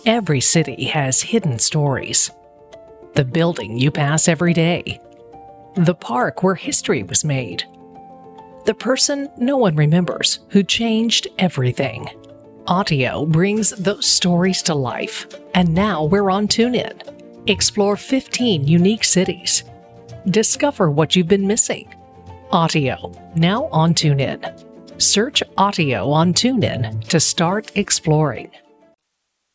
Every city has hidden stories. The building you pass every day. The park where history was made. The person no one remembers who changed everything. Autio brings those stories to life, and now we're on TuneIn. Explore 15 unique cities. Discover what you've been missing. Autio, now on TuneIn. Search Autio on TuneIn to start exploring.